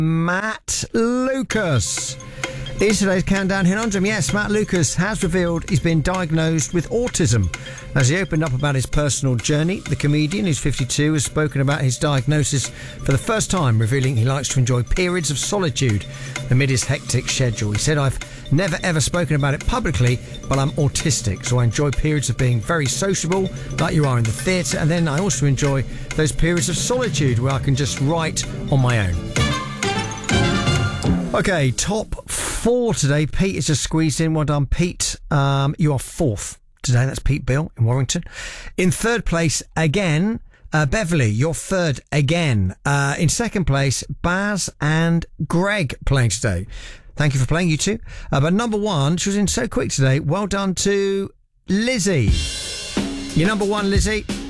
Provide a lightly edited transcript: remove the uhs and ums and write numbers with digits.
Matt Lucas is today's Countdown Conundrum. Yes, Matt Lucas has revealed he's been diagnosed with autism. As he opened up about his personal journey, the comedian, who's 52, has spoken about his diagnosis for the first time, revealing he likes to enjoy periods of solitude amid his hectic schedule. He said, "I've never ever spoken about it publicly, but I'm autistic, so I enjoy periods of being very sociable, like you are in the theatre, and then I also enjoy those periods of solitude where I can just write on my own." Okay, top four today. Pete is just squeezed in. Well done, Pete. You are fourth today. That's Pete Bill in Warrington. In third place, again, Beverly, you're third again. In second place, Baz and Greg playing today. Thank you for playing, you two. But number one, she was in so quick today. Well done to Lizzie. You're number one, Lizzie.